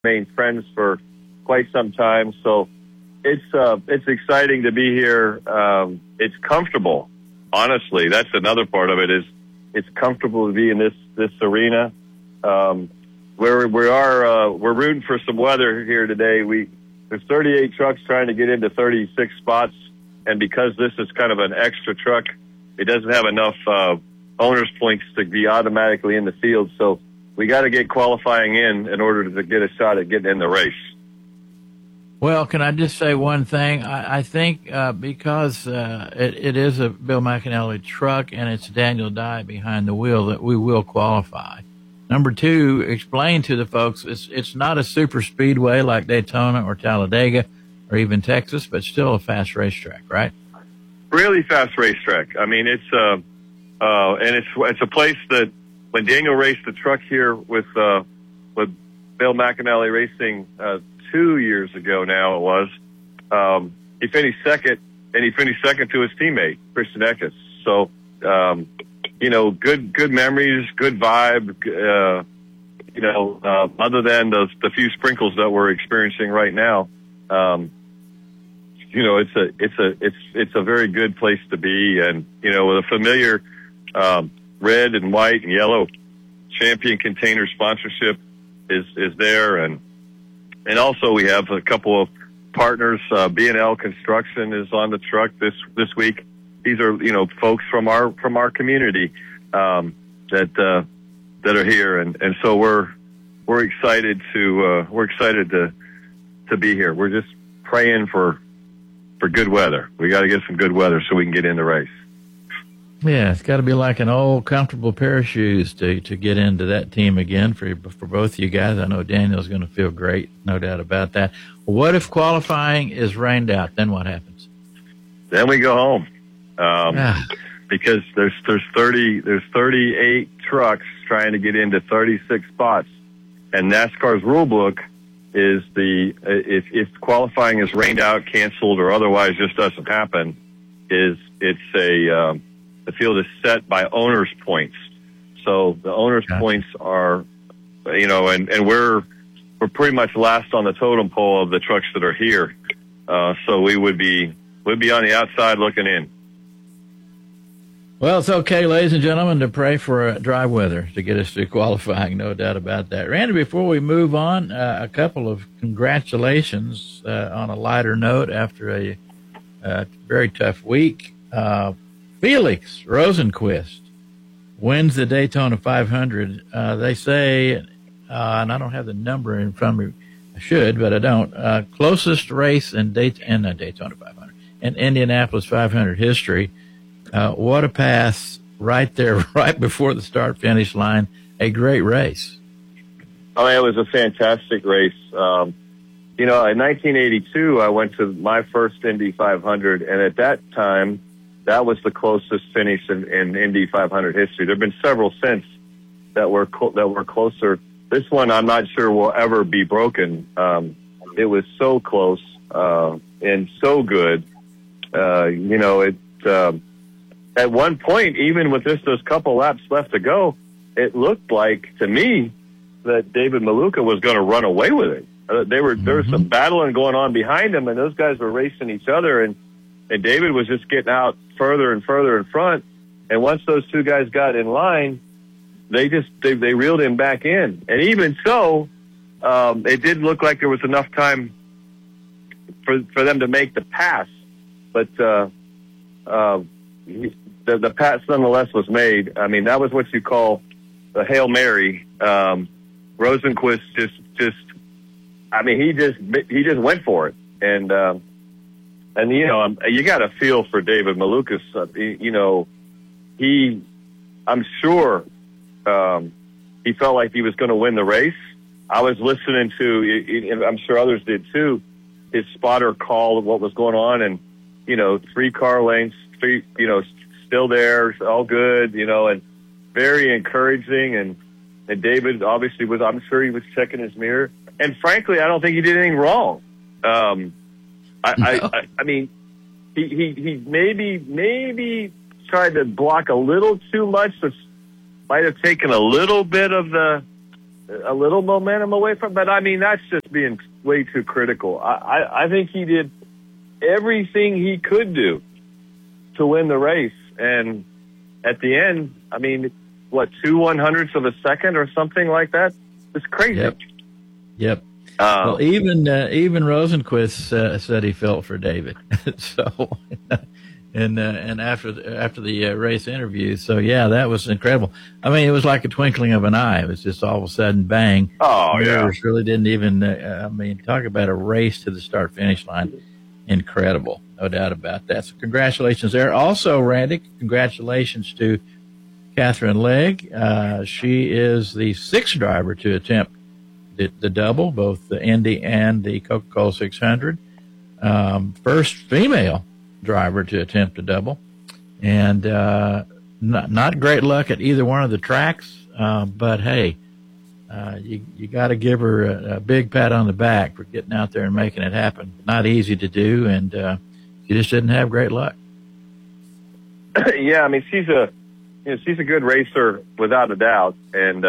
remained friends for quite some time. So it's exciting to be here. It's comfortable. Honestly, that's another part of it is it's comfortable to be in this arena. We're rooting for some weather here today. There's 38 trucks trying to get into 36 spots. And because this is kind of an extra truck, it doesn't have enough owner's points to be automatically in the field. So we got to get qualifying in order to get a shot at getting in the race. Well, can I just say one thing? I think because it is a Bill McAnally truck and it's Daniel Dye behind the wheel that we will qualify. Number two, explain to the folks it's not a super speedway like Daytona or Talladega or even Texas, but still a fast racetrack, right? Really fast racetrack. I mean, it's a place that when Daniel raced the truck here with Bill McAnally Racing 2 years ago now it was, he finished second, and he finished second to his teammate, Christian Eckes. So, good memories, good vibe, other than the few sprinkles that we're experiencing right now. It's a very good place to be, and with a familiar red and white and yellow Champion Container sponsorship is there, and also we have a couple of partners. B&L Construction is on the truck this week. These are folks from our community that are here, and so we're excited to be here. We're just praying for good weather. We got to get some good weather so we can get in the race. Yeah, it's got to be like an old comfortable pair of shoes to get into that team again for both of you guys. I know Daniel's going to feel great, no doubt about that. What if qualifying is rained out? Then what happens? Then we go home. Because there's 38 trucks trying to get into 36 spots, and NASCAR's rule book is if qualifying is rained out, canceled, or otherwise just doesn't happen, the field is set by owners' points. So the owners' points are, and we're pretty much last on the totem pole of the trucks that are here. So we'd be on the outside looking in. Well, it's okay, ladies and gentlemen, to pray for dry weather to get us through qualifying, no doubt about that. Randy, before we move on, a couple of congratulations on a lighter note after a very tough week. Felix Rosenqvist wins the Daytona 500. They say, and I don't have the number in front of me. I should, but I don't. Closest race in Daytona 500 in Indianapolis 500 history. What a pass right there, right before the start-finish line. A great race. Oh, it was a fantastic race. In 1982, I went to my first Indy 500, and at that time, that was the closest finish in Indy 500 history. There have been several since that were closer. This one, I'm not sure will ever be broken. It was so close and so good. At one point, even with just those couple laps left to go, it looked like to me that David Maluka was going to run away with it. There was some battling going on behind him, and those guys were racing each other, and David was just getting out further and further in front. And once those two guys got in line, they reeled him back in. And even so, it didn't look like there was enough time for them to make the pass, but the pass nonetheless was made. I mean, that was what you call the Hail Mary. Rosenqvist he just went for it. And you got to feel for David Malukas. I'm sure he felt like he was going to win the race. I was listening to, and I'm sure others did too, his spotter call of what was going on, and 3 car lengths, still there, all good, and very encouraging. And David obviously was, I'm sure he was checking his mirror. And frankly, I don't think he did anything wrong. I mean, he maybe tried to block a little too much, which might have taken a little bit of the a little momentum away from. But I mean, that's just being way too critical. I think he did everything he could do to win the race, and at the end, I mean, what, 2/100ths of a second or something like that? It's crazy. Yep. Well, even Rosenquist said he felt for David. So, and after the race interview, so yeah, that was incredible. I mean, it was like a twinkling of an eye. It was just all of a sudden, bang. Oh, yeah. Really didn't even. I mean, talk about a race to the start finish line. Incredible, no doubt about that. So, congratulations there. Also, Randy, congratulations to Catherine Legg. She is the sixth driver to attempt the double, both the Indy and the Coca-Cola 600. First female driver to attempt a double, and not great luck at either one of the tracks. But hey, you got to give her a big pat on the back for getting out there and making it happen. Not easy to do, and she just didn't have great luck. Yeah, I mean, she's a good racer without a doubt, and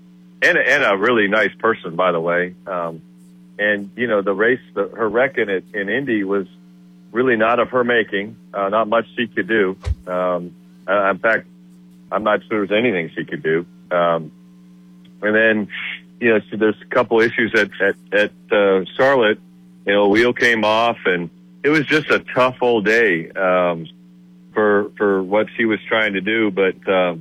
a really nice person, by the way. And the race, her wreck in Indy was really not of her making. Not much she could do. In fact, I'm not sure there's anything she could do. And then, there's a couple issues at Charlotte. Wheel came off, and it was just a tough old day for what she was trying to do. But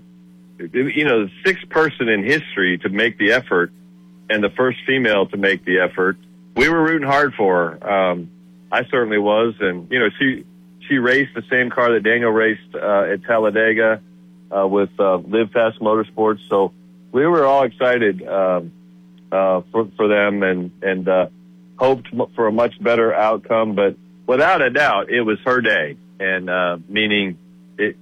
the sixth person in history to make the effort, and the first female to make the effort, we were rooting hard for her. I certainly was, and she raced the same car that Daniel raced at Talladega with Live Fast Motorsports. So we were all excited for them, and hoped for a much better outcome. But without a doubt, it was her day, and meaning it.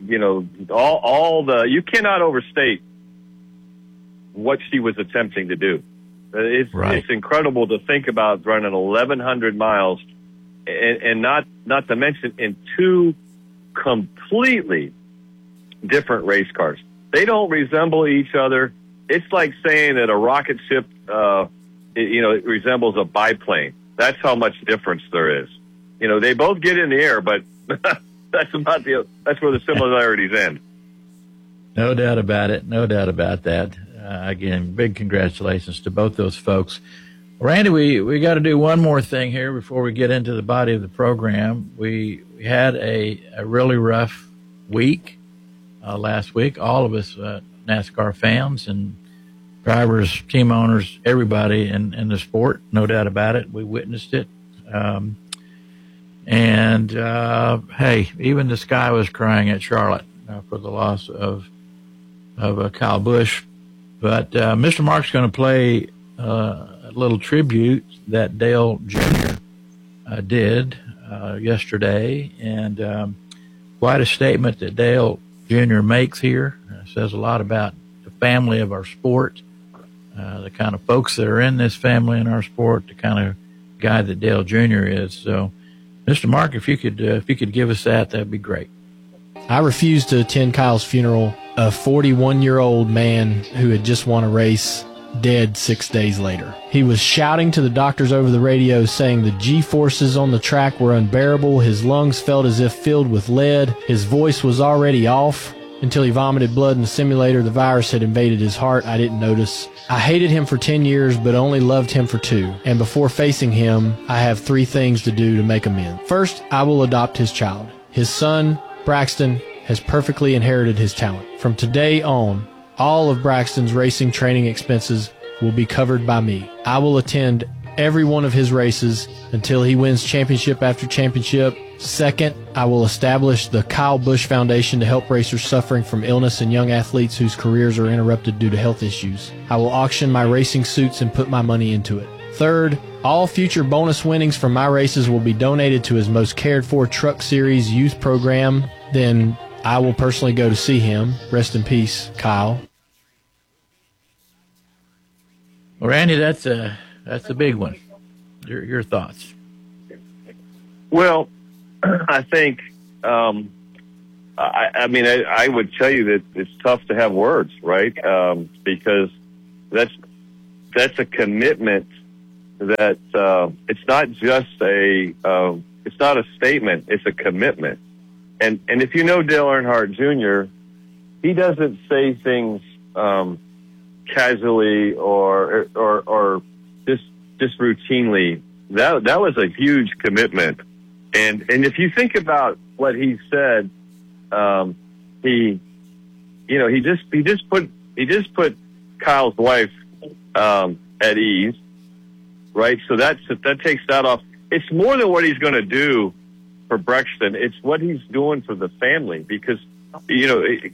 You cannot overstate what she was attempting to do. It's incredible to think about running 1,100 miles, and not to mention in two completely different race cars. They don't resemble each other. It's like saying that a rocket ship, it resembles a biplane. That's how much difference there is. They both get in the air, but that's where the similarities end. No doubt about it. No doubt about that. Again, big congratulations to both those folks. Randy, we got to do one more thing here before we get into the body of the program. We had a really rough week last week. All of us NASCAR fans and drivers, team owners, everybody in the sport, no doubt about it. We witnessed it. Hey, even the sky was crying at Charlotte for the loss of Kyle Busch. But Mr. Mark's going to play a little tribute that Dale Jr. Did yesterday, and quite a statement that Dale Jr. makes here. Says a lot about the family of our sport, the kind of folks that are in this family in our sport, the kind of guy that Dale Jr. is. So, Mr. Mark, if you could give us that'd be great. I refused to attend Kyle's funeral. A 41-year-old man who had just won a race, dead 6 days later. He was shouting to the doctors over the radio, saying the G-forces on the track were unbearable. His lungs felt as if filled with lead. His voice was already off. Until he vomited blood in the simulator, the virus had invaded his heart. I didn't notice. I hated him for 10 years, but only loved him for 2. And before facing him, I have 3 things to do to make amends. First, I will adopt his child. His son, Braxton, has perfectly inherited his talent. From today on, all of Braxton's racing training expenses will be covered by me. I will attend every one of his races until he wins championship after championship. Second, I will establish the Kyle Busch Foundation to help racers suffering from illness and young athletes whose careers are interrupted due to health issues. I will auction my racing suits and put my money into it. Third, all future bonus winnings from my races will be donated to his most cared for Truck Series youth program. Then I will personally go to see him. Rest in peace, Kyle. Well, Randy, that's a big one. Your thoughts? Well, I think, I would tell you that it's tough to have words, right? Because that's a commitment that it's not just it's not a statement, it's a commitment. And if you know Dale Earnhardt Jr., he doesn't say things casually or just routinely. That was a huge commitment. And if you think about what he said, he just put Kyle's wife at ease, right? So that takes that off. It's more than what he's going to do for Brexton. It's what he's doing for the family, because his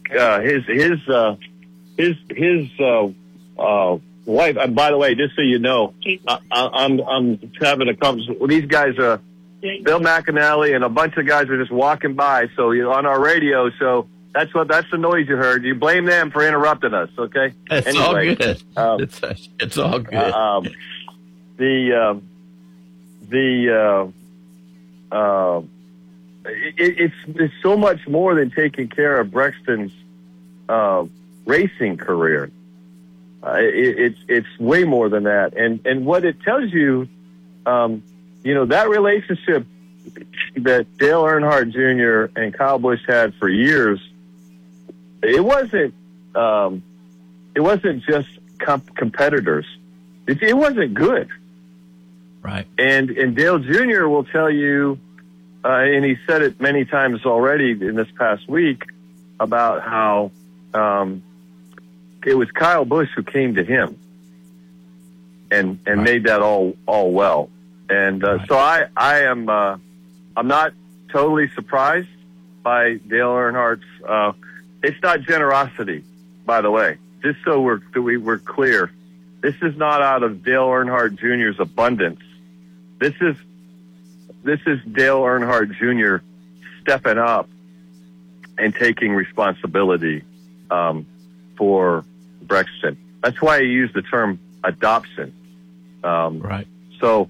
wife. And by the way, just so you know, I'm having a conversation. These guys are Bill McAnally and a bunch of guys are just walking by. So you're on our radio. So that's the noise you heard. You blame them for interrupting us. Okay. It's all good. It's all good. It's so much more than taking care of Brexton's racing career. It's way more than that. And what it tells you, that relationship that Dale Earnhardt Jr. and Kyle Busch had for years, it wasn't just competitors. It wasn't good. Right. And Dale Jr. will tell you, and he said it many times already in this past week, about how it was Kyle Busch who came to him and right. made that all well. And right. So I'm not totally surprised by Dale Earnhardt's. It's not generosity, by the way. Just so we're clear, this is not out of Dale Earnhardt Jr.'s abundance. This is Dale Earnhardt Jr. stepping up and taking responsibility for Brexton. That's why he used the term adoption. Right. So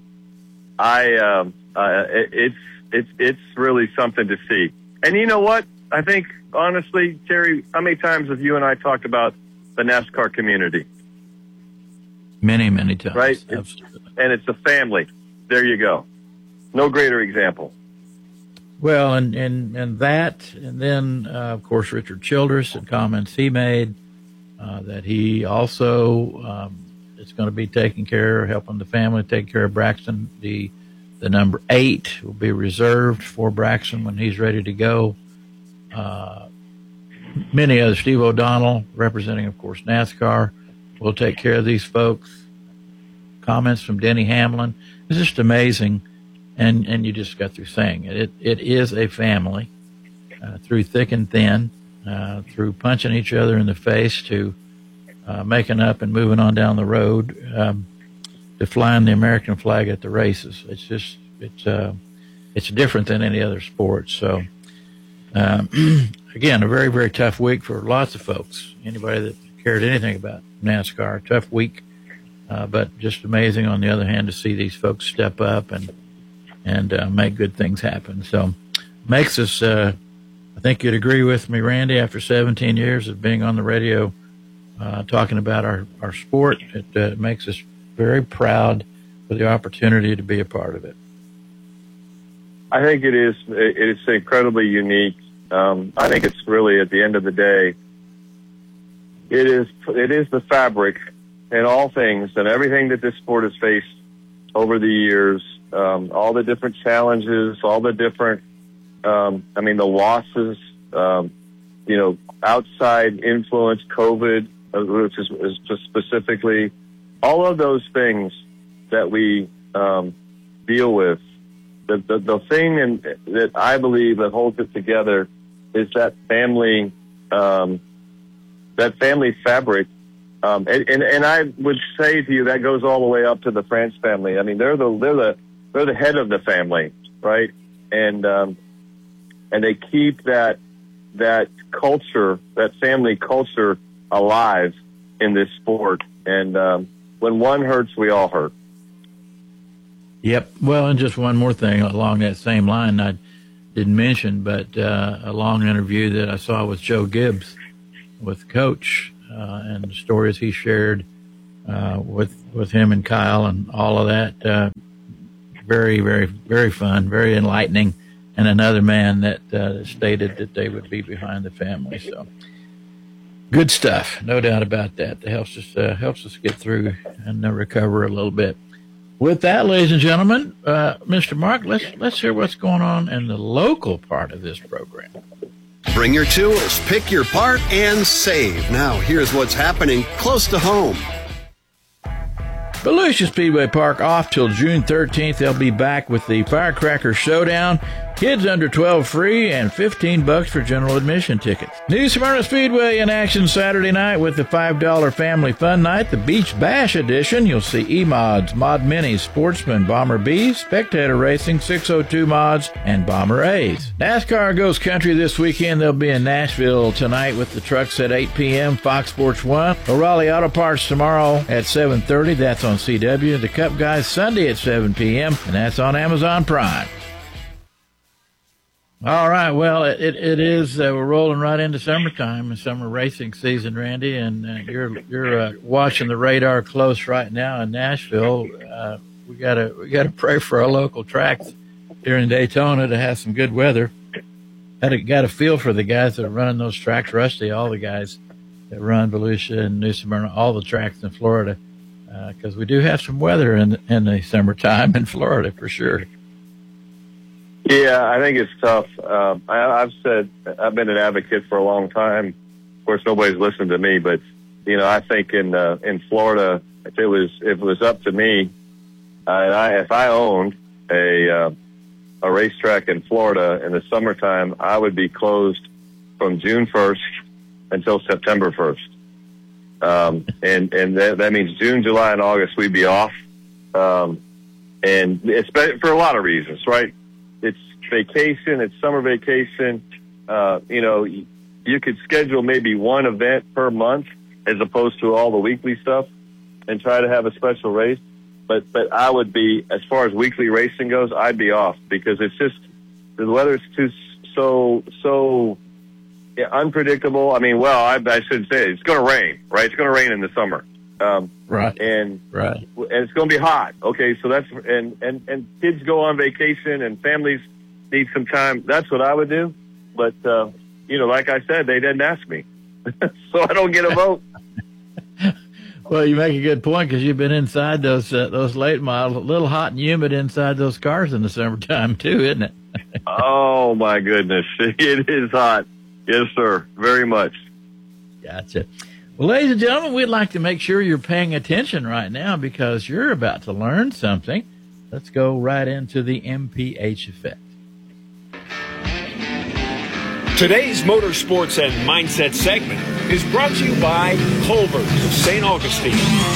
it's really something to see. And you know what? I think, honestly, Terry, how many times have you and I talked about the NASCAR community? Many, many times. Right? Absolutely. And it's a family. There you go. No greater example. Well, and that, and then, of course, Richard Childress and comments he made, that he also is going to be taking care, helping the family take care of Braxton. The number 8 will be reserved for Braxton when he's ready to go. Many others, Steve O'Donnell, representing, of course, NASCAR, will take care of these folks. Comments from Denny Hamlin. It's just amazing. And you just got through saying it. It is a family, through thick and thin, through punching each other in the face to making up and moving on down the road, to flying the American flag at the races. It's different than any other sport. So, again, a very, very tough week for lots of folks. Anybody that cared anything about NASCAR, tough week, but just amazing on the other hand to see these folks step up and make good things happen. So makes us, I think you'd agree with me, Randy, after 17 years of being on the radio, talking about our sport, it makes us very proud for the opportunity to be a part of it. I think it is incredibly unique. I think it's really, at the end of the day, it is the fabric in all things and everything that this sport has faced over the years. All the different challenges, all the different, the losses, outside influence, COVID, which is just specifically, all of those things that we deal with. The thing that I believe that holds it together is that family fabric. And I would say to you that goes all the way up to the France family. I mean, they're the head of the family, right? And they keep that culture, that family culture, alive in this sport. And when one hurts, we all hurt. Yep. Well, and just one more thing along that same line I didn't mention, but a long interview that I saw with Joe Gibbs, with Coach, and the stories he shared with with him and Kyle and all of that. Very, very, very fun, very enlightening. And another man that stated that they would be behind the family. So good stuff, no doubt about that. It helps us get through and recover a little bit. With that, ladies and gentlemen, Mr. Mark, let's hear what's going on in the local part of this program. Bring your tools, pick your part, and save. Now, here's what's happening close to home. Volusia Speedway Park off till June 13th. They'll be back with the Firecracker Showdown. Kids under 12 free and $15 for general admission tickets. New Smyrna Speedway in action Saturday night with the $5 Family Fun Night, the Beach Bash edition. You'll see E-Mods, Mod Minis, Sportsman, Bomber Bs, Spectator Racing, 602 Mods, and Bomber A's. NASCAR goes country this weekend. They'll be in Nashville tonight with the trucks at 8 p.m., Fox Sports 1. O'Reilly Auto Parts tomorrow at 7:30. That's on CW. The Cup Guys Sunday at 7 p.m., and that's on Amazon Prime. All right, well, it is. We're rolling right into summertime and summer racing season, Randy, and you're watching the radar close right now in Nashville. We gotta pray for our local tracks here in Daytona to have some good weather. Got a feel for the guys that are running those tracks, Rusty, all the guys that run Volusia and New Smyrna, all the tracks in Florida, because we do have some weather in the summertime in Florida for sure. Yeah, I think it's tough. I've said I've been an advocate for a long time. Of course, nobody's listened to me, but I think in Florida, if it was up to me, if I owned a racetrack in Florida in the summertime, I would be closed from June 1st until September 1st. And that means June, July, and August we'd be off. And it's for a lot of reasons, right? It's vacation, it's summer vacation. You could schedule maybe one event per month as opposed to all the weekly stuff and try to have a special race. But I would be, as far as weekly racing goes, I'd be off because it's just, the weather's so unpredictable. I mean, I shouldn't say it. It's going to rain, right? It's going to rain in the summer. Right. And it's going to be hot. Okay. So that's, and kids go on vacation and families need some time. That's what I would do. But, like I said, they didn't ask me. So I don't get a vote. Well, you make a good point because you've been inside those late models, a little hot and humid inside those cars in the summertime too, isn't it? Oh my goodness. It is hot. Yes, sir. Very much. Gotcha. Well, ladies and gentlemen, we'd like to make sure you're paying attention right now because you're about to learn something. Let's go right into the MPH effect. Today's Motorsports and Mindset segment is brought to you by Culver's of St. Augustine.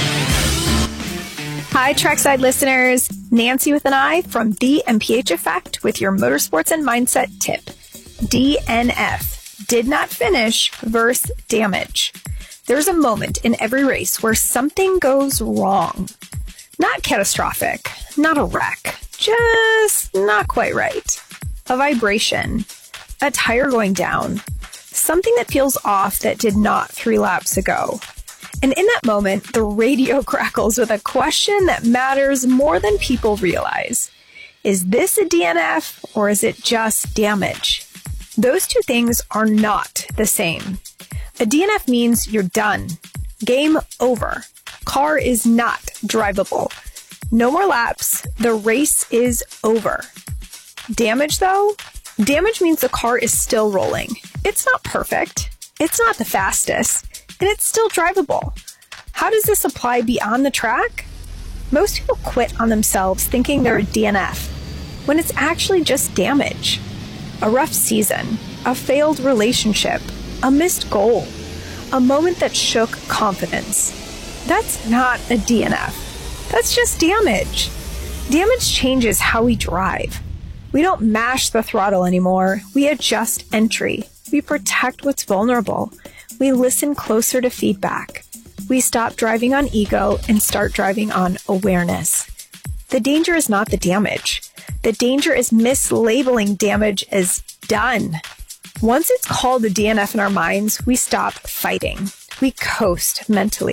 Hi, Trackside listeners. Nancy with an I from the MPH Effect with your Motorsports and Mindset tip. DNF, did not finish versus damage. There's a moment in every race where something goes wrong. Not catastrophic, not a wreck, just not quite right. A vibration, a tire going down, something that feels off that did not 3 laps ago. And in that moment, the radio crackles with a question that matters more than people realize. Is this a DNF or is it just damage? Those two things are not the same. A DNF means you're done. Game over. Car is not drivable. No more laps. The race is over. Damage, though? Damage means the car is still rolling. It's not perfect. It's not the fastest. And it's still drivable. How does this apply beyond the track? Most people quit on themselves thinking they're a DNF, when it's actually just damage. A rough season, a failed relationship, a missed goal, a moment that shook confidence. That's not a DNF. That's just damage. Damage changes how we drive. We don't mash the throttle anymore. We adjust entry. We protect what's vulnerable. We listen closer to feedback. We stop driving on ego and start driving on awareness. The danger is not the damage. The danger is mislabeling damage as done. Once it's called a DNF in our minds, we stop fighting. We coast mentally.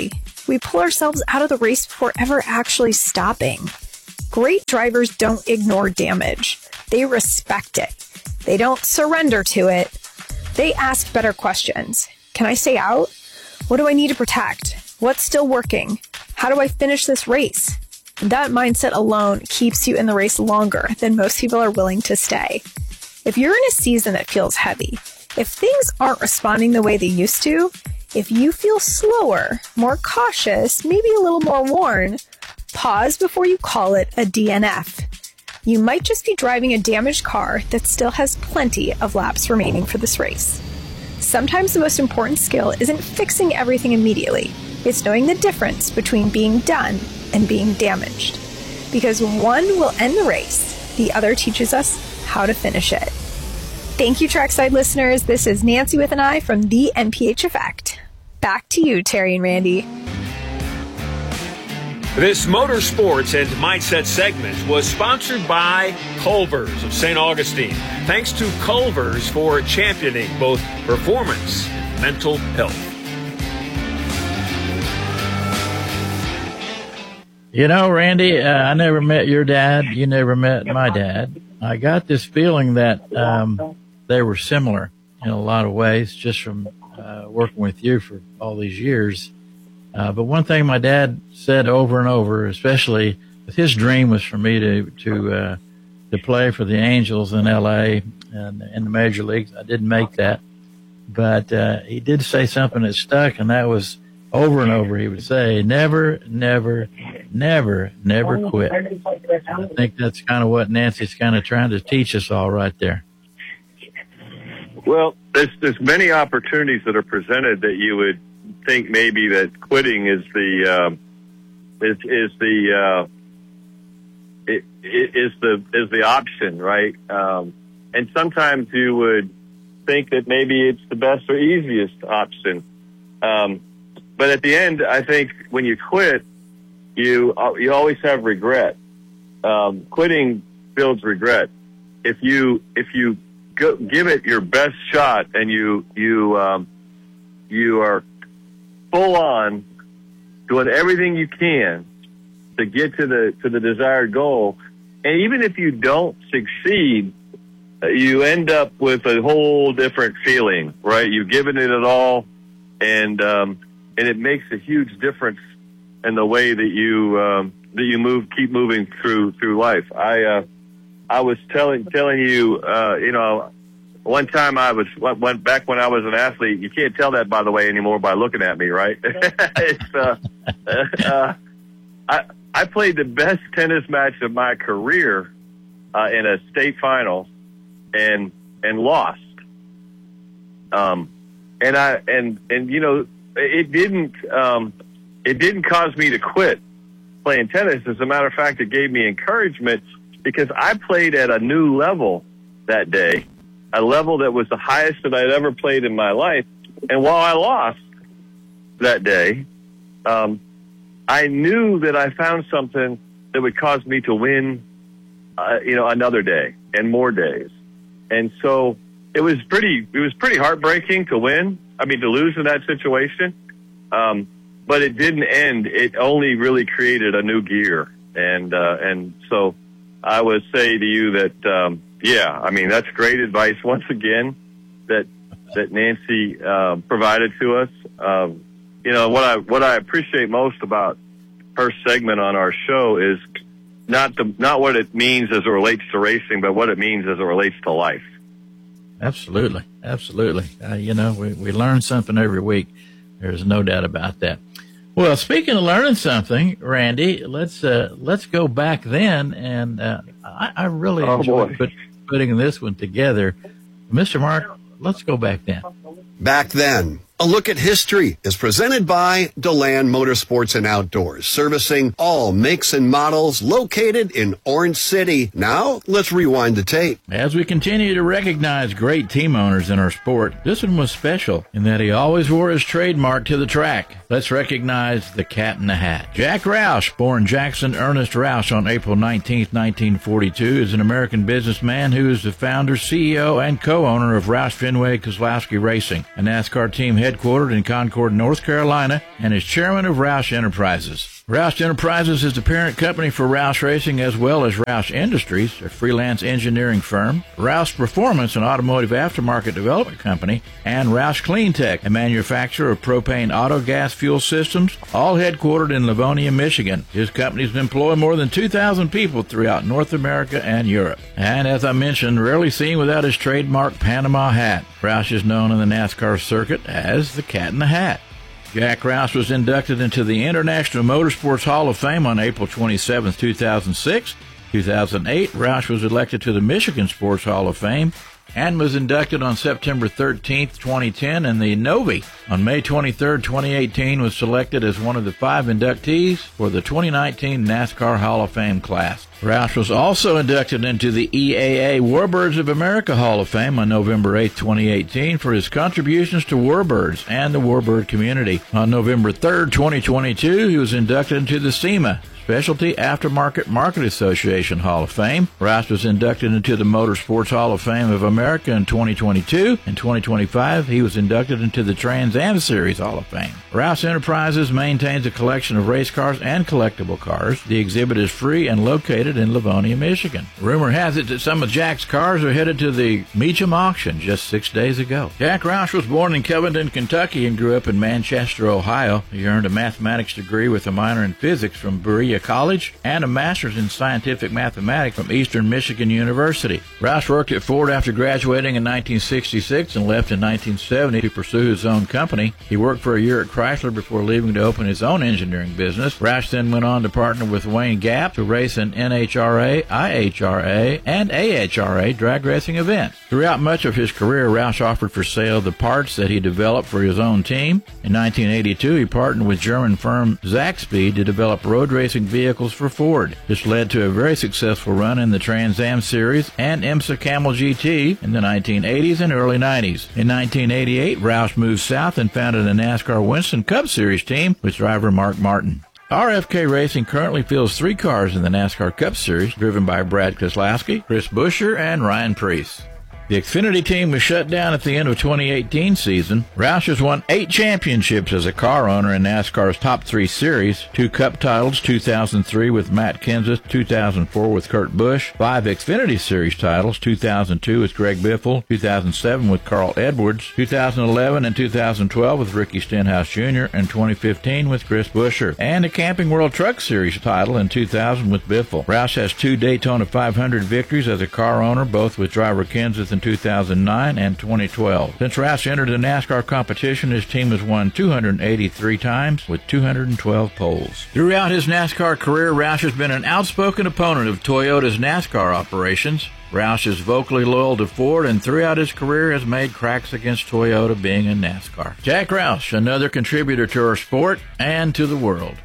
we pull ourselves out of the race before ever actually stopping. Great drivers don't ignore damage. They respect it. They don't surrender to it. They ask better questions. Can I stay out? What do I need to protect? What's still working? How do I finish this race? That mindset alone keeps you in the race longer than most people are willing to stay. If you're in a season that feels heavy, if things aren't responding the way they used to, if you feel slower, more cautious, maybe a little more worn, pause before you call it a DNF. You might just be driving a damaged car that still has plenty of laps remaining for this race. Sometimes the most important skill isn't fixing everything immediately. It's knowing the difference between being done and being damaged. Because one will end the race, the other teaches us how to finish it. Thank you, Trackside listeners. This is Nancy with an I from the NPH Effect. Back to you, Terry and Randy. This Motorsports and Mindset segment was sponsored by Culver's of St. Augustine. Thanks to Culver's for championing both performance and mental health. You know, Randy, I never met your dad. You never met my dad. I got this feeling that they were similar in a lot of ways just from working with you for all these years. But one thing my dad said over and over, especially his dream was for me to play for the Angels in LA and in the major leagues. I didn't make that, but he did say something that stuck, and that was over and over. He would say, never, never, never, never quit. I think that's kind of what Nancy's kind of trying to teach us all right there. Well, there's many opportunities that are presented that you would think maybe that quitting is the option, right? And sometimes you would think that maybe it's the best or easiest option. But at the end, I think when you quit, you always have regret. Quitting builds regret. If you give it your best shot and you are full on doing everything you can to get to the desired goal, and even if you don't succeed, you end up with a whole different feeling, right? You've given it all, and it makes a huge difference in the way that you keep moving through life. I was telling you, one time went back when I was an athlete. You can't tell that, by the way, anymore by looking at me, right? I played the best tennis match of my career in a state final and lost. It didn't cause me to quit playing tennis. As a matter of fact, it gave me encouragement because I played at a new level that day, a level that was the highest that I'd ever played in my life. And while I lost that day, I knew that I found something that would cause me to win, another day and more days. And so it was pretty heartbreaking to lose in that situation. But it didn't end. It only really created a new gear. And so I would say to you that, that's great advice once again that Nancy, provided to us. What I appreciate most about her segment on our show is not what it means as it relates to racing, but what it means as it relates to life. Absolutely. Absolutely. We learn something every week. There's no doubt about that. Well, speaking of learning something, Randy, let's go back then, and I really enjoyed putting this one together. Mr. Mark, let's go back then. Back then. A look at history is presented by DeLand Motorsports and Outdoors, servicing all makes and models located in Orange City. Now, let's rewind the tape. As we continue to recognize great team owners in our sport, this one was special in that he always wore his trademark to the track. Let's recognize the Cat in the Hat. Jack Roush, born Jackson Ernest Roush on April 19, 1942, is an American businessman who is the founder, CEO, and co-owner of Roush Fenway Kozlowski Racing, a NASCAR team headquartered in Concord, North Carolina, and is chairman of Roush Enterprises. Roush Enterprises is the parent company for Roush Racing as well as Roush Industries, a freelance engineering firm, Roush Performance, an automotive aftermarket development company, and Roush Cleantech, a manufacturer of propane auto gas fuel systems, all headquartered in Livonia, Michigan. His companies employ more than 2,000 people throughout North America and Europe. And as I mentioned, rarely seen without his trademark Panama hat. Roush is known in the NASCAR circuit as the Cat in the Hat. Jack Roush was inducted into the International Motorsports Hall of Fame on April 27, 2006. 2008, Roush was elected to the Michigan Sports Hall of Fame and was inducted on September 13, 2010, and the Novi on May 23, 2018 was selected as one of the 5 inductees for the 2019 NASCAR Hall of Fame class. Roush was also inducted into the EAA Warbirds of America Hall of Fame on November 8, 2018 for his contributions to warbirds and the warbird community. On November 3, 2022, he was inducted into the SEMA Specialty Aftermarket Market Association Hall of Fame. Roush was inducted into the Motorsports Hall of Fame of America in 2022. In 2025, he was inducted into the Trans Am Series Hall of Fame. Roush Enterprises maintains a collection of race cars and collectible cars. The exhibit is free and located in Livonia, Michigan. Rumor has it that some of Jack's cars are headed to the Meacham auction just 6 days ago. Jack Roush was born in Covington, Kentucky and grew up in Manchester, Ohio. He earned a mathematics degree with a minor in physics from Berea College and a master's in scientific mathematics from Eastern Michigan University. Roush worked at Ford after graduating in 1966 and left in 1970 to pursue his own company. He worked for a year at Chrysler before leaving to open his own engineering business. Roush then went on to partner with Wayne Gap to race in NHRA, IHRA, and AHRA drag racing events. Throughout much of his career, Roush offered for sale the parts that he developed for his own team. In 1982, he partnered with German firm Zaxspeed to develop road racing vehicles for Ford. This led to a very successful run in the Trans Am Series and IMSA Camel GT in the 1980s and early 90s. In 1988, Roush moved south and founded a NASCAR Winston Cup Series team with driver Mark Martin. RFK Racing currently fields 3 cars in the NASCAR Cup Series, driven by Brad Keselowski, Chris Buescher, and Ryan Preece. The Xfinity team was shut down at the end of 2018 season. Roush has won 8 championships as a car owner in NASCAR's top 3 series, 2 Cup titles, 2003 with Matt Kenseth, 2004 with Kurt Busch, 5 Xfinity Series titles, 2002 with Greg Biffle, 2007 with Carl Edwards, 2011 and 2012 with Ricky Stenhouse Jr., and 2015 with Chris Buescher, and a Camping World Truck Series title in 2000 with Biffle. Roush has 2 Daytona 500 victories as a car owner, both with driver Kenseth in 2009 and 2012. Since Roush entered the NASCAR competition, his team has won 283 times with 212 poles. Throughout his NASCAR career, Roush has been an outspoken opponent of Toyota's NASCAR operations. Roush is vocally loyal to Ford and throughout his career has made cracks against Toyota being in NASCAR. Jack Roush, another contributor to our sport and to the world.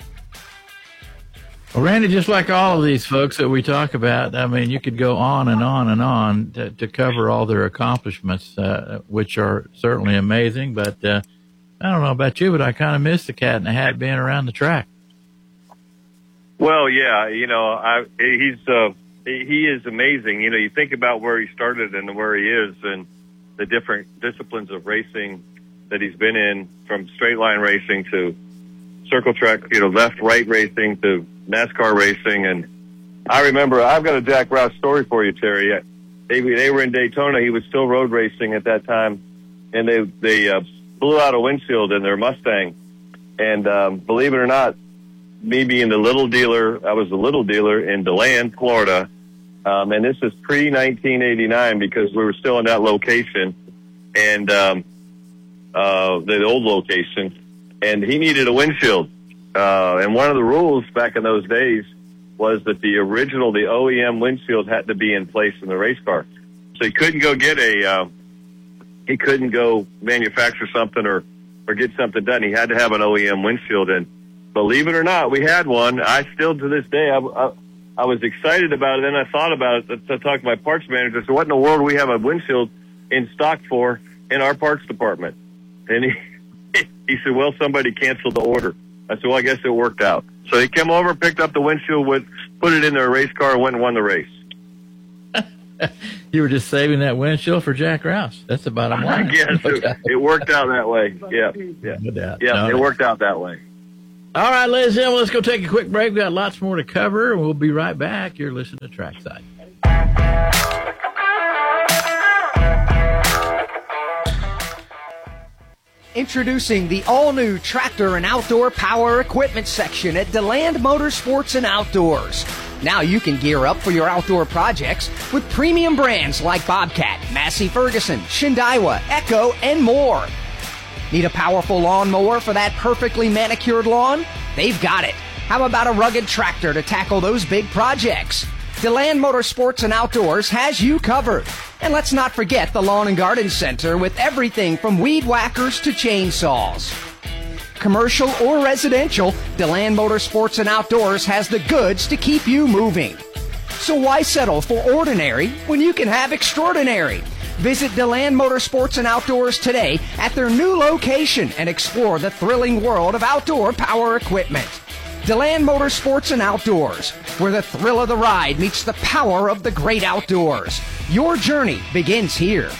Well, Randy, just like all of these folks that we talk about, I mean, you could go on and on and on to cover all their accomplishments, which are certainly amazing. But I don't know about you, but I kind of miss the Cat in the Hat being around the track. Well, yeah, you know, he is amazing. You know, you think about where he started and where he is and the different disciplines of racing that he's been in, from straight line racing to circle track, you know, left-right racing to NASCAR racing. And I remember, I've got a Jack Roush story for you, Terry. They were in Daytona. He was still road racing at that time, and they blew out a windshield in their Mustang. And believe it or not, me being the little dealer, I was the little dealer in DeLand, Florida. And this is pre-1989 because we were still in that location, and the old location. And he needed a windshield. And one of the rules back in those days was that the OEM windshield had to be in place in the race car. So he couldn't go get he couldn't go manufacture something or get something done. He had to have an OEM windshield. And believe it or not, we had one. I still, to this day, I was excited about it. Then I thought about it. I talked to my parts manager. So what in the world do we have a windshield in stock for in our parts department? And he said, well, somebody canceled the order. I said, well, I guess it worked out. So he came over, picked up the windshield, put it in their race car, and went and won the race. You were just saving that windshield for Jack Rouse. That's the bottom line. I guess it worked out that way. Yeah. No doubt. Yeah, it worked out that way. All right, ladies and gentlemen, let's go take a quick break. We've got lots more to cover. We'll be right back. You're listening to Trackside. Introducing the all-new tractor and outdoor power equipment section at DeLand Motorsports and Outdoors. Now you can gear up for your outdoor projects with premium brands like Bobcat, Massey Ferguson, Shindaiwa, Echo, and more. Need a powerful lawnmower for that perfectly manicured lawn? They've got it. How about a rugged tractor to tackle those big projects? DeLand Motorsports and Outdoors has you covered. And let's not forget the Lawn and Garden Center with everything from weed whackers to chainsaws. Commercial or residential, DeLand Motorsports and Outdoors has the goods to keep you moving. So why settle for ordinary when you can have extraordinary? Visit DeLand Motorsports and Outdoors today at their new location and explore the thrilling world of outdoor power equipment. DeLand Motorsports and Outdoors, where the thrill of the ride meets the power of the great outdoors. Your journey begins here.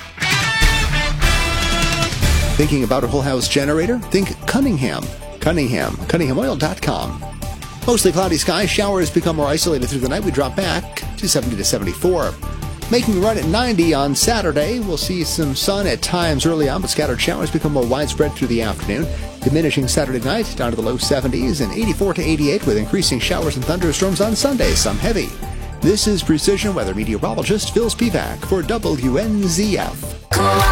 Thinking about a whole house generator? Think Cunningham. Cunninghamoil.com. Mostly cloudy skies, showers become more isolated through the night. We drop back to 70 to 74. Making a run at 90 on Saturday. We'll see some sun at times early on, but scattered showers become more widespread through the afternoon. Diminishing Saturday night down to the low 70s and 84 to 88 with increasing showers and thunderstorms on Sunday, some heavy. This is Precision Weather Meteorologist Phil Spivak for WNZF.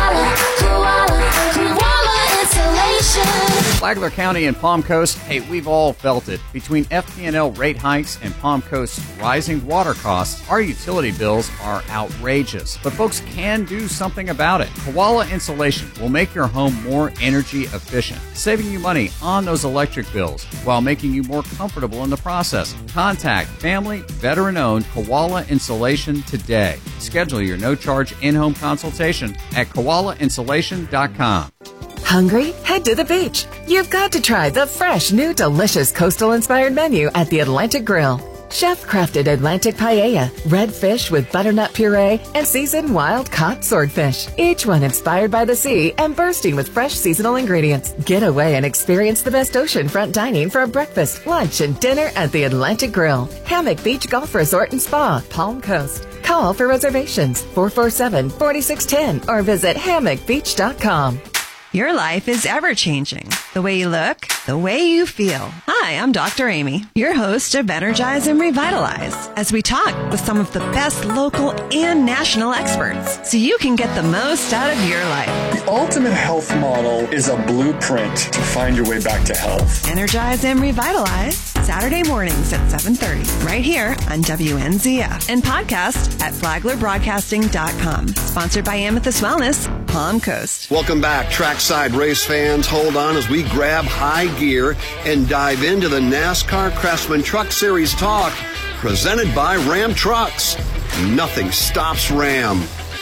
Koala Insulation. Flagler County and Palm Coast, hey, we've all felt it. Between FP&L rate hikes and Palm Coast's rising water costs, our utility bills are outrageous. But folks can do something about it. Koala Insulation will make your home more energy efficient, saving you money on those electric bills while making you more comfortable in the process. Contact family, veteran-owned Koala Insulation today. Schedule your no-charge in-home consultation at koalainsulation.com. Hungry? Head to the beach. You've got to try the fresh, new, delicious coastal-inspired menu at the Atlantic Grill. Chef-crafted Atlantic paella, red fish with butternut puree, and seasoned wild-caught swordfish. Each one inspired by the sea and bursting with fresh seasonal ingredients. Get away and experience the best oceanfront dining for a breakfast, lunch, and dinner at the Atlantic Grill. Hammock Beach Golf Resort and Spa, Palm Coast. Call for reservations 447-4610 or visit hammockbeach.com. Your life is ever-changing. The way you look, the way you feel. Hi, I'm Dr. Amy, your host of Energize and Revitalize, as we talk with some of the best local and national experts so you can get the most out of your life. The ultimate health model is a blueprint to find your way back to health. Energize and Revitalize, Saturday mornings at 7:30, right here on WNZF, and podcast at flaglerbroadcasting.com. Sponsored by Amethyst Wellness, Palm Coast. Welcome back, Trackside race fans. Hold on as we grab high gear and dive into the NASCAR Craftsman Truck Series talk, presented by Ram Trucks. Nothing stops Ram.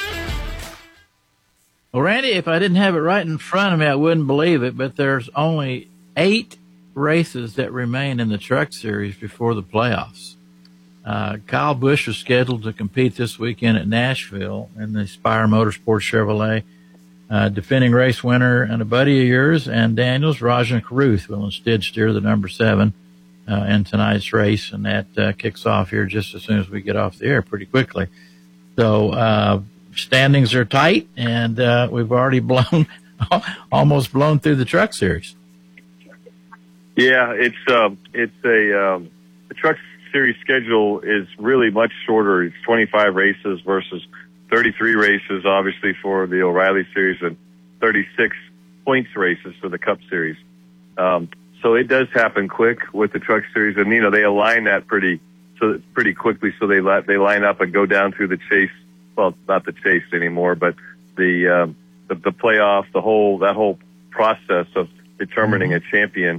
Well, Randy, if I didn't have it right in front of me, I wouldn't believe it, but there's only 8 races that remain in the Truck Series before the playoffs. Kyle Busch is scheduled to compete this weekend at Nashville in the Spire Motorsports Chevrolet. Defending race winner and a buddy of yours and Daniels, Rajan Caruth, will instead steer the number 7 in tonight's race, and that kicks off here just as soon as we get off the air pretty quickly. So standings are tight, and we've already almost blown through the Truck Series. Yeah, the Truck Series schedule is really much shorter. It's 25 races versus 33 races, obviously, for the O'Reilly Series and 36 points races for the Cup Series. So it does happen quick with the Truck Series, and they align that pretty quickly. So they line up and go down through the chase. Well, not the chase anymore, but the playoff, that whole process of determining a champion.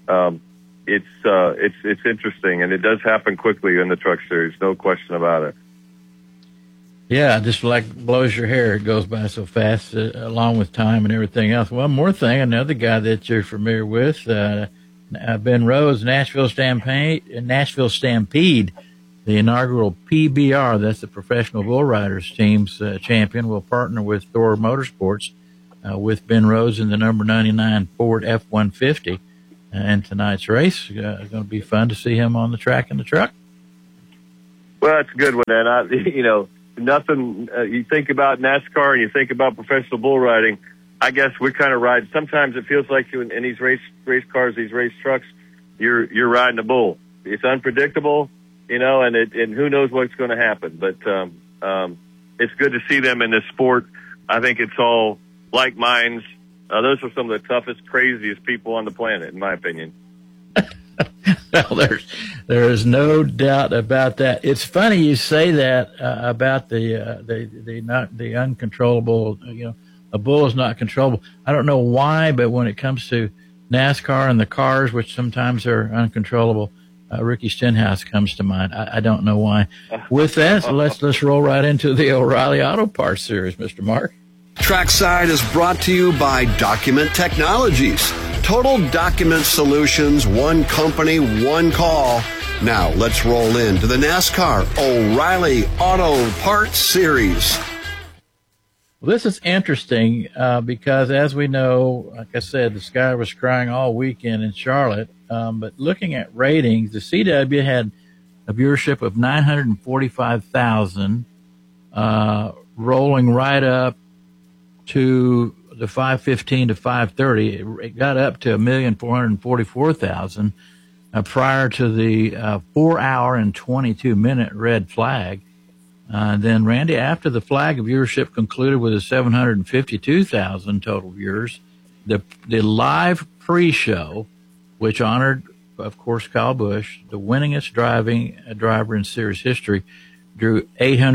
It's interesting, and it does happen quickly in the Truck Series, no question about it. Yeah, just like blows your hair. It goes by so fast, along with time and everything else. One more thing, another guy that you're familiar with, Ben Rhodes, Nashville Stampede The inaugural PBR, that's the Professional Bull Riders team's champion, will partner with Thor Motorsports with Ben Rhodes in the number 99 Ford F-150. And tonight's race is going to be fun to see him on the track in the truck. Well, that's a good one. And, nothing, you think about NASCAR and you think about professional bull riding. I guess we kind of ride. Sometimes it feels like in these race cars, these race trucks, you're riding a bull. It's unpredictable, and who knows what's going to happen. But it's good to see them in this sport. I think it's all like minds. Those are some of the toughest, craziest people on the planet, in my opinion. Well, there is no doubt about that. It's funny you say that about the uncontrollable. A bull is not controllable. I don't know why, but when it comes to NASCAR and the cars, which sometimes are uncontrollable, Ricky Stenhouse comes to mind. I don't know why. With that, let's roll right into the O'Reilly Auto Parts Series, Mr. Mark. Trackside is brought to you by Document Technologies. Total document solutions, one company, one call. Now let's roll into the NASCAR O'Reilly Auto Parts Series. Well, this is interesting because, as we know, like I said, the sky was crying all weekend in Charlotte. But looking at ratings, the CW had a viewership of 945,000, rolling right up to the 5:15 to 5:30. It got up to 1,444,000 prior to the 4 hour and 22-minute red flag. Then, Randy, after the flag, viewership concluded with a 752,000 total viewers. The live pre-show, which honored, of course, Kyle Busch, the winningest driver in series history, drew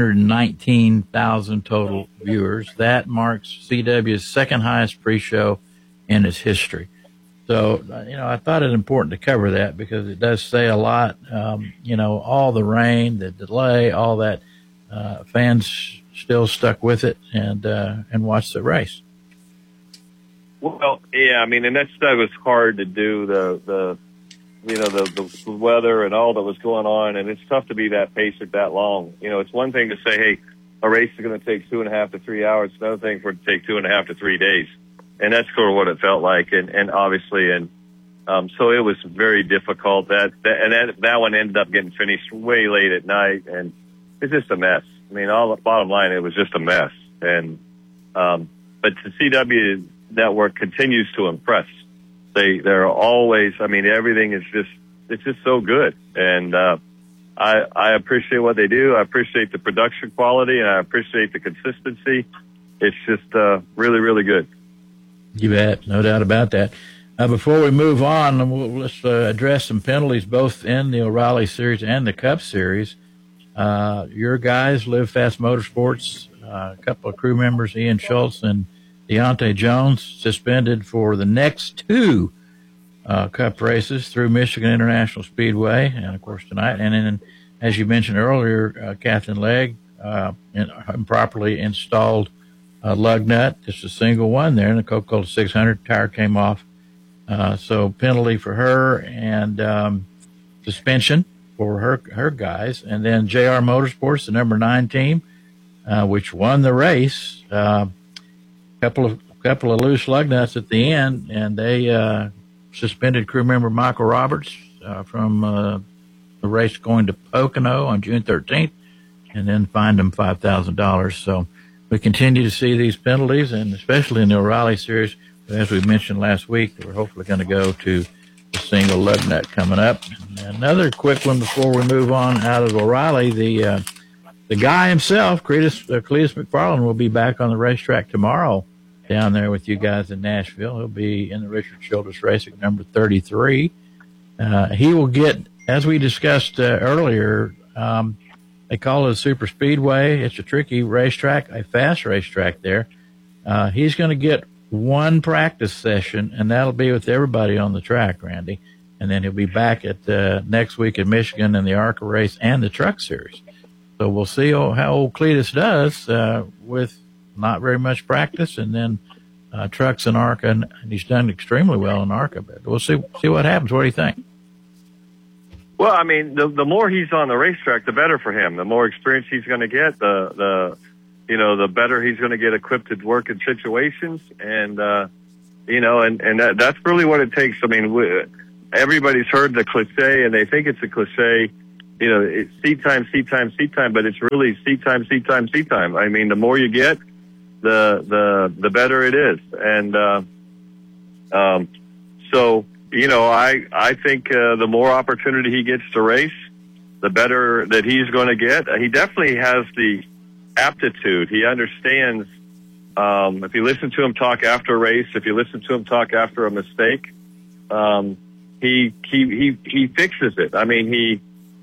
819,000 total viewers. That marks CW's second highest pre-show in its history. So, I thought it important to cover that because it does say a lot. All the rain, the delay, all that, fans still stuck with it and watched the race. Well, yeah, and that was hard to do, the weather and all that was going on, and it's tough to be that patient that long. It's one thing to say, hey, a race is going to take 2.5 to 3 hours. It's another thing for it to take 2.5 to 3 days. And that's sort of what it felt like. And obviously, so it was very difficult. That one ended up getting finished way late at night, and it's just a mess. All the bottom line, it was just a mess. And, but the CW network continues to impress. They're always, everything is it's just so good. And, I appreciate what they do. I appreciate the production quality, and I appreciate the consistency. It's just, really, really good. You bet. No doubt about that. Before we move on, let's address some penalties both in the O'Reilly Series and the Cup Series. Your guys, Live Fast Motorsports, a couple of crew members, Ian Schultz and Deontay Jones, suspended for the next two Cup races through Michigan International Speedway, and of course tonight. And then, as you mentioned earlier, Captain Legg improperly installed a lug nut, just a single one there, and the Coca-Cola 600 tire came off. So penalty for her and suspension for her guys. And then JR Motorsports, the number 9 team, which won the race. Couple of loose lug nuts at the end, and they suspended crew member Michael Roberts from the race going to Pocono on June 13th, and then fined him $5,000. So we continue to see these penalties, and especially in the O'Reilly Series, as we mentioned last week, we're hopefully going to go to the single lug nut coming up. And another quick one before we move on out of O'Reilly, the guy himself, Cletus McFarland, will be back on the racetrack tomorrow down there with you guys in Nashville. He'll be in the Richard Childress Racing number 33. He will get, as we discussed earlier, they call it a super speedway. It's a tricky racetrack, a fast racetrack there. He's going to get one practice session, and that'll be with everybody on the track, Randy. And then he'll be back at next week in Michigan in the ARCA race and the Truck Series. So we'll see how old Cletus does with not very much practice, and then trucks and ARCA, and he's done extremely well in ARCA. But we'll see what happens. What do you think? Well, I mean, the more he's on the racetrack, the better for him. The more experience he's going to get, the better he's going to get equipped to work in situations. And, that's really what it takes. I mean, everybody's heard the cliche, and they think it's a cliche. It's seat time, but it's really seat time. I mean, the more you get, the better it is. And, I think the more opportunity he gets to race, the better that he's going to get. He definitely has the aptitude. He understands. If you listen to him talk after a race, if you listen to him talk after a mistake, he fixes it. I mean, he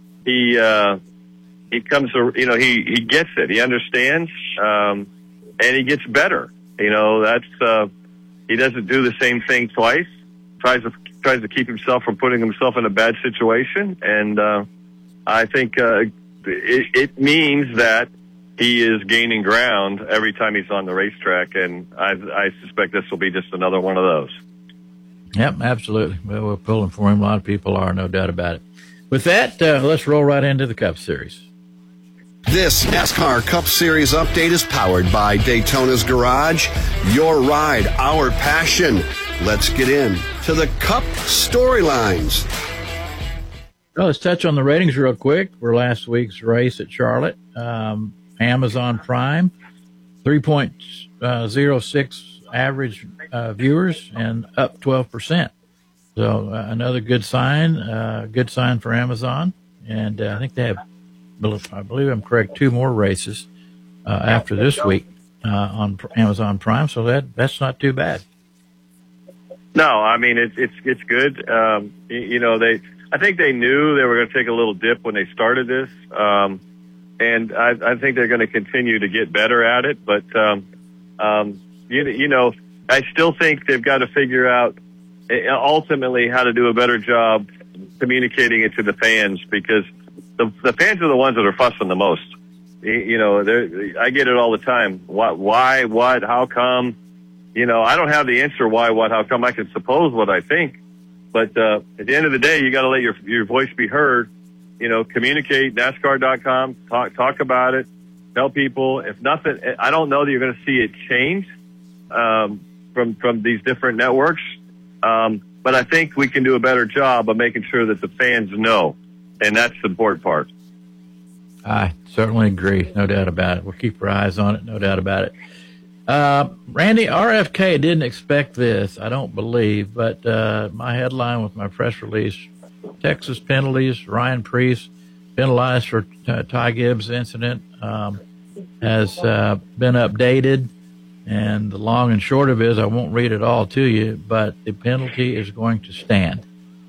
comes, he gets it. He understands, and he gets better. He doesn't do the same thing twice. Tries to keep himself from putting himself in a bad situation. And, I think, it means that he is gaining ground every time he's on the racetrack. And I suspect this will be just another one of those. Yep, absolutely. Well, we're pulling for him. A lot of people are, no doubt about it. With that, let's roll right into the Cup Series. This NASCAR Cup Series update is powered by Daytona's Garage. Your ride, our passion. Let's get in to the Cup storylines. Well, let's touch on the ratings real quick for last week's race at Charlotte. Amazon Prime, 3.06 average viewers and up 12%. So another good sign for Amazon. And I think they have, I believe I'm correct, 2 more races after this week on Amazon Prime. So that's not too bad. No, I mean it's good. I think they knew they were going to take a little dip when they started this, and I think they're going to continue to get better at it. But I still think they've got to figure out ultimately how to do a better job communicating it to the fans, because the fans are the ones that are fussing the most. I get it all the time. Why, what, how come? I don't have the answer why, what, how come. I can suppose what I think. But at the end of the day, you got to let your voice be heard. Communicate, NASCAR.com, talk about it, tell people. If nothing, I don't know that you're going to see it change from these different networks. But I think we can do a better job of making sure that the fans know, and that's the important part. I certainly agree, no doubt about it. We'll keep our eyes on it, no doubt about it. Randy, RFK didn't expect this, I don't believe, but my headline with my press release, Texas penalties, Ryan Preece penalized for Ty Gibbs incident, has been updated. And the long and short of it is, I won't read it all to you, but the penalty is going to stand.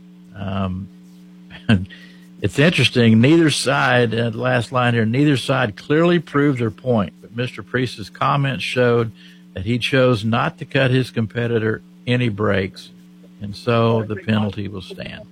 It's interesting. Neither side, last line here, neither side clearly proved their point. But Mr. Preece's comments showed that he chose not to cut his competitor any breaks, and so the penalty will stand.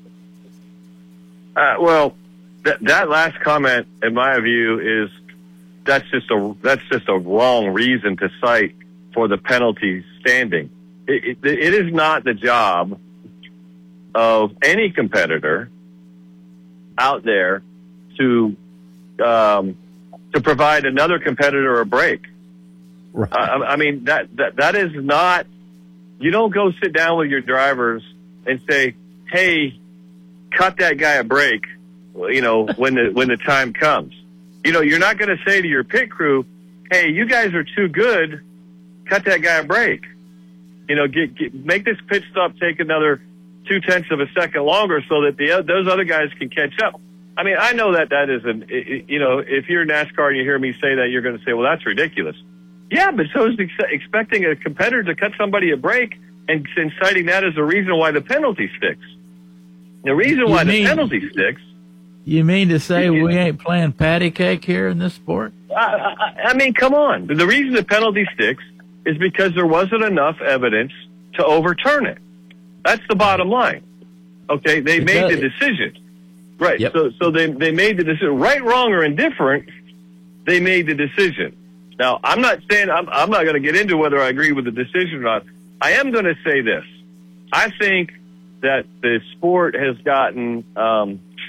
That last comment, in my view, that's just a wrong reason to cite for the penalty standing. It is not the job of any competitor out there to provide another competitor a break. Right. I mean, that is not, you don't go sit down with your drivers and say, hey, cut that guy a break, when the time comes. You're not going to say to your pit crew, hey, you guys are too good, cut that guy a break. Make this pit stop take another 0.2 of a second longer so that those other guys can catch up. I mean, I know that isn't, if you're NASCAR and you hear me say that, you're going to say, well, that's ridiculous. Yeah, but so is expecting a competitor to cut somebody a break and citing that as a reason why the penalty sticks. The reason why the penalty sticks. You mean to say we ain't playing patty cake here in this sport? I mean, come on. The reason the penalty sticks is because there wasn't enough evidence to overturn it. That's the bottom line. Okay, they made the decision. Right. Yep. So they made the decision. Right, wrong, or indifferent, they made the decision. Now, I'm not saying I'm not going to get into whether I agree with the decision or not. I am going to say this. I think that the sport has gotten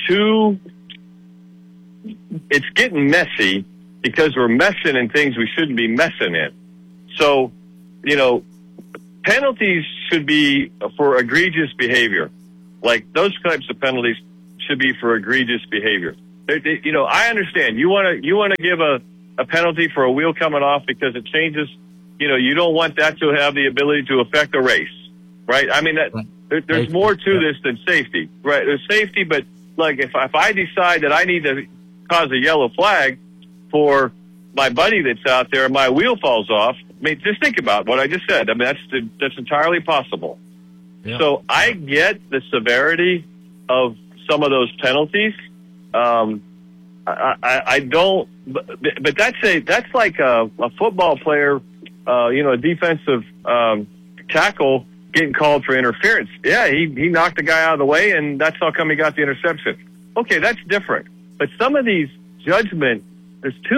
it's getting messy because we're messing in things we shouldn't be messing in. So, penalties should be for egregious behavior. Like those types of penalties should be for egregious behavior. I understand you want to give a penalty for a wheel coming off because it changes. You don't want that to have the ability to affect a race, right? I mean, there's more to this than safety, right? There's safety, but like if I decide that I need to cause a yellow flag for my buddy that's out there and my wheel falls off, I mean, just think about what I just said. I mean, that's entirely possible. Yeah. So I get the severity of some of those penalties. I don't, but that's like a football player, a defensive tackle getting called for interference. Yeah, he knocked the guy out of the way, and that's how come he got the interception. Okay, that's different. But some of these judgment, there's too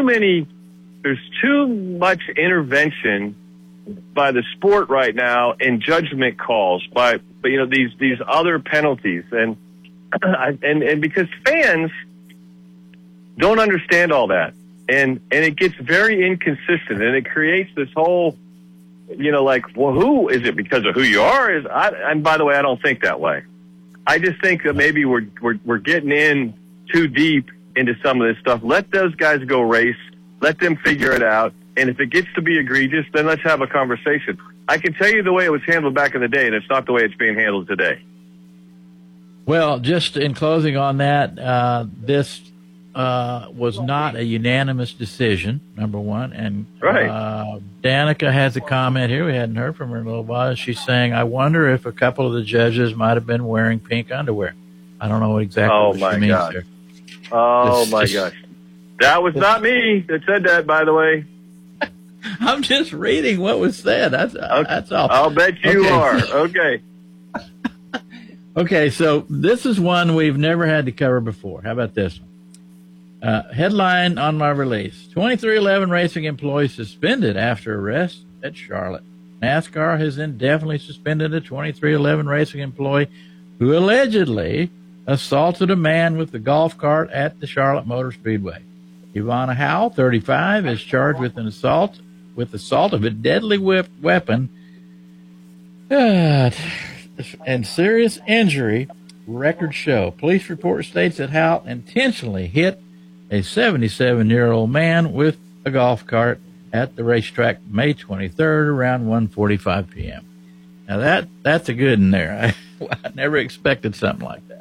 much intervention by the sport right now in judgment calls by these other penalties, and because fans don't understand all that, and it gets very inconsistent, and it creates this whole who is it because of who you are? And by the way, I don't think that way. I just think that maybe we're getting in too deep into some of this stuff. Let those guys go race. Let them figure it out. And if it gets to be egregious, then let's have a conversation. I can tell you the way it was handled back in the day, and it's not the way it's being handled today. Well, just in closing on that, this was not a unanimous decision, number one. And right. Danica has a comment here. We hadn't heard from her in a little while. She's saying, I wonder if a couple of the judges might have been wearing pink underwear. I don't know what exactly what she means there. Oh, my gosh. That was not me that said that, by the way. I'm just reading what was said. That's all. I'll bet you are. Okay. Okay, so this is one we've never had to cover before. How about this one? Headline on my release. 2311 racing employee suspended after arrest at Charlotte. NASCAR has indefinitely suspended a 2311 racing employee who allegedly assaulted a man with the golf cart at the Charlotte Motor Speedway. Ivana Howell, 35, is charged with an assault of a deadly weapon and serious injury. Records show. Police report states that Howell intentionally hit a 77-year-old man with a golf cart at the racetrack May 23rd around 1:45 p.m. Now that's a good one there. I never expected something like that.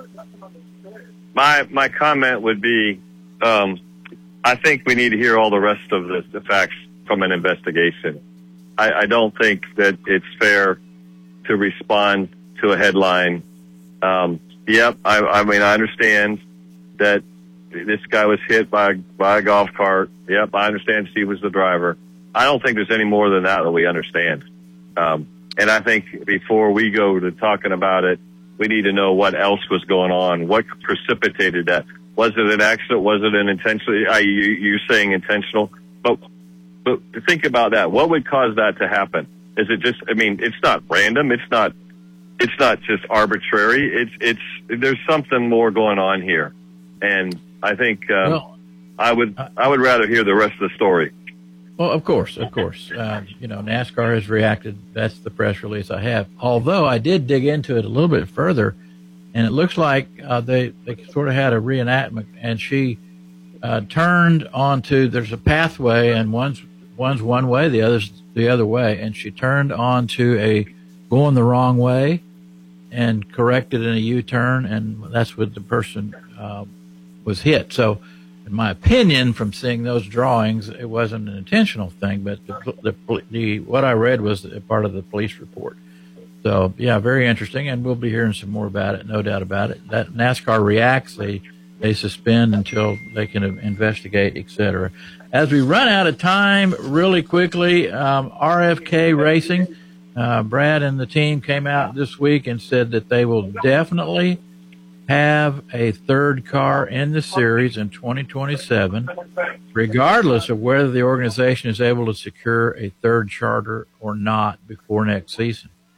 My comment would be, I think we need to hear all the rest of the facts from an investigation. I don't think that it's fair to respond to a headline. Yep, I mean, I understand that this guy was hit by a golf cart. Yep, I understand Steve was the driver. I don't think there's any more than that we understand. And I think before we go to talking about it, we need to know what else was going on. What precipitated that? Was it an accident? Was it an intentional? You're saying intentional, but think about that. What would cause that to happen? Is it just? I mean, it's not random. It's not just arbitrary. It's there's something more going on here, and I think I would rather hear the rest of the story. Well, of course. NASCAR has reacted. That's the press release I have. Although I did dig into it a little bit further, and it looks like they sort of had a reenactment, and she turned onto, there's a pathway, and one's one way, the other's the other way, and she turned onto going the wrong way and corrected in a U-turn, and that's what the person was hit. So, in my opinion, from seeing those drawings, it wasn't an intentional thing, but what I read was part of the police report. So, yeah, very interesting, and we'll be hearing some more about it, no doubt about it. That NASCAR reacts, they suspend until they can investigate, et cetera. As we run out of time, really quickly, RFK Racing, Brad and the team came out this week and said that they will definitely have a third car in the series in 2027, regardless of whether the organization is able to secure a third charter or not before next season.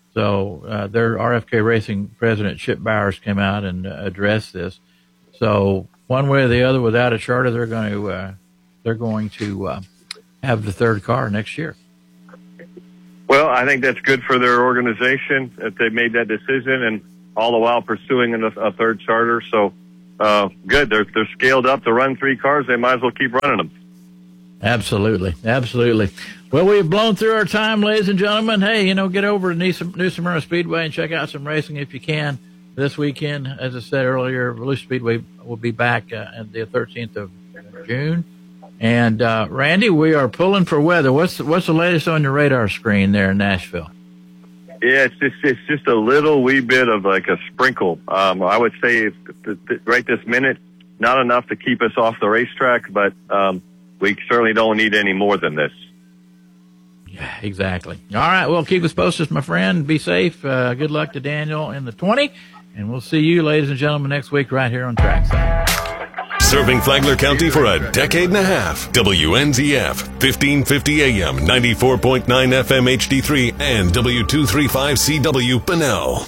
So their RFK Racing president, Chip Bowers, came out and addressed this. So one way or the other, without a charter, they're going to have the third car next year. Well, I think that's good for their organization that they made that decision, and all the while pursuing a third charter. So good. They're scaled up to run 3 cars. They might as well keep running them. Absolutely. Well, we've blown through our time, ladies and gentlemen. Hey, get over to New Smyrna Speedway and check out some racing if you can this weekend. As I said earlier, Volusia Speedway will be back on the 13th of June. And Randy, we are pulling for weather. What's the latest on your radar screen there in Nashville? Yeah, it's just a little wee bit of like a sprinkle. I would say right this minute, not enough to keep us off the racetrack, but we certainly don't need any more than this. Yeah, exactly. All right, well, keep us posted, my friend. Be safe. Good luck to Daniel in the 20, and we'll see you, ladies and gentlemen, next week right here on Trackside. Serving Flagler County for a decade and a half. WNZF, 1550 AM, 94.9 FM HD3, and W235CW Bunnell.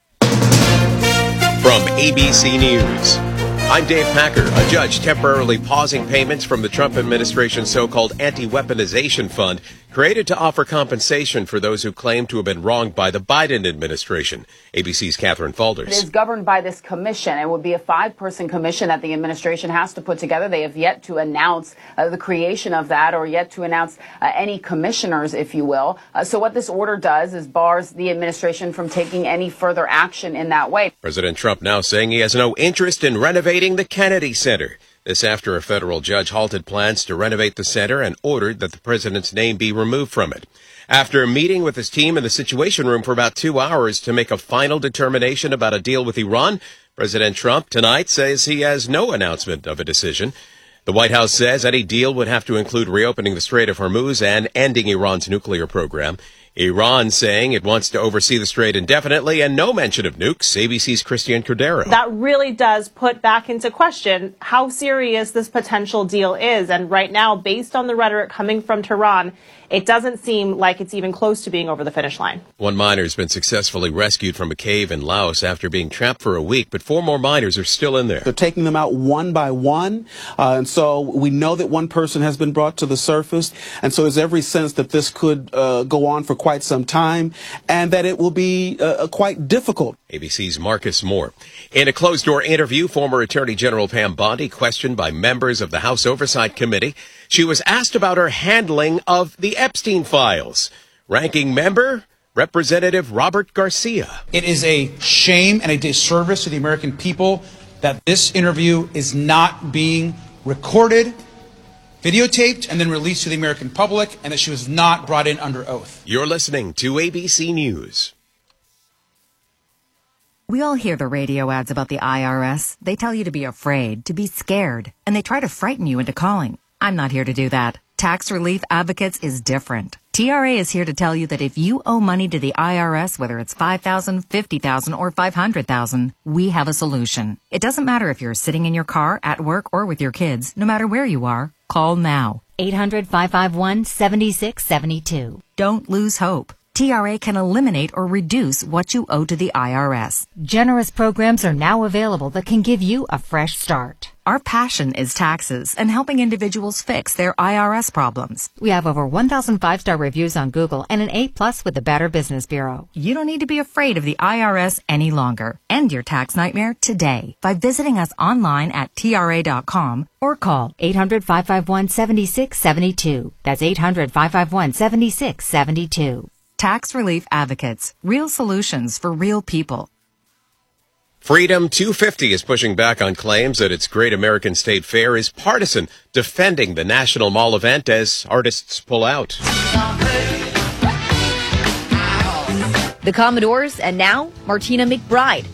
From ABC News, I'm Dave Packer. A judge temporarily pausing payments from the Trump administration's so-called anti-weaponization fund created to offer compensation for those who claim to have been wronged by the Biden administration. ABC's Catherine Falders. It is governed by this commission. It would be a 5-person commission that the administration has to put together. They have yet to announce the creation of that, or yet to announce any commissioners, if you will. So what this order does is bars the administration from taking any further action in that way. President Trump now saying he has no interest in renovating the Kennedy Center. This after a federal judge halted plans to renovate the center and ordered that the president's name be removed from it. After meeting with his team in the Situation Room for about 2 hours to make a final determination about a deal with Iran, President Trump tonight says he has no announcement of a decision. The White House says any deal would have to include reopening the Strait of Hormuz and ending Iran's nuclear program. Iran saying it wants to oversee the strait indefinitely, and no mention of nukes. ABC's Christiane Cordero. That really does put back into question how serious this potential deal is. And right now, based on the rhetoric coming from Tehran, it doesn't seem like it's even close to being over the finish line. One miner has been successfully rescued from a cave in Laos after being trapped for a week, but 4 more miners are still in there. They're taking them out one by one, and so we know that one person has been brought to the surface, and so there's every sense that this could go on for quite some time, and that it will be quite difficult. ABC's Marcus Moore. In a closed-door interview, former Attorney General Pam Bondi questioned by members of the House Oversight Committee. She was asked about her handling of the Epstein files. Ranking member, Representative Robert Garcia. It is a shame and a disservice to the American people that this interview is not being recorded, videotaped, and then released to the American public, and that she was not brought in under oath. You're listening to ABC News. We all hear the radio ads about the IRS. They tell you to be afraid, to be scared, and they try to frighten you into calling. I'm not here to do that. Tax Relief Advocates is different. TRA is here to tell you that if you owe money to the IRS, whether it's $5,000, $50,000, or $500,000, we have a solution. It doesn't matter if you're sitting in your car, at work, or with your kids. No matter where you are, call now. 800-551-7672. Don't lose hope. TRA can eliminate or reduce what you owe to the IRS. Generous programs are now available that can give you a fresh start. Our passion is taxes and helping individuals fix their IRS problems. We have over 1,000 5-star reviews on Google and an A+ with the Better Business Bureau. You don't need to be afraid of the IRS any longer. End your tax nightmare today by visiting us online at TRA.com or call 800-551-7672. That's 800-551-7672. Tax Relief Advocates. Real solutions for real people. Freedom 250 is pushing back on claims that its Great American State Fair is partisan, defending the National Mall event as artists pull out. The Commodores, and now Martina McBride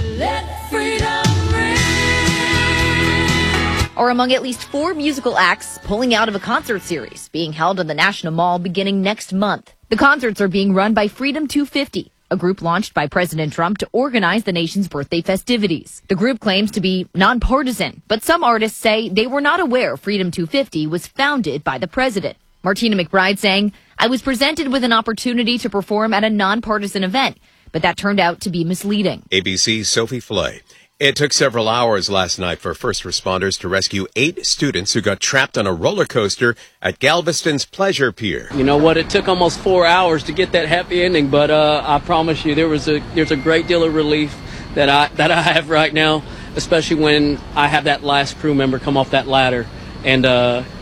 are among at least 4 musical acts pulling out of a concert series being held at the National Mall beginning next month. The concerts are being run by Freedom 250, a group launched by President Trump to organize the nation's birthday festivities. The group claims to be nonpartisan, but some artists say they were not aware Freedom 250 was founded by the president. Martina McBride saying, I was presented with an opportunity to perform at a nonpartisan event, but that turned out to be misleading. ABC's Sophie Flay. It took several hours last night for first responders to rescue 8 students who got trapped on a roller coaster at Galveston's Pleasure Pier. You know what? It took almost 4 hours to get that happy ending, but I promise you there's a great deal of relief that I have right now, especially when I have that last crew member come off that ladder. And